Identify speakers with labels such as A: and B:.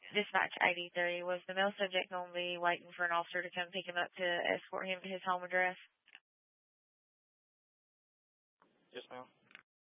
A: Dispatch ID 30. Was the male subject only waiting for an officer to come pick him up to escort him to his home address?
B: Yes, ma'am.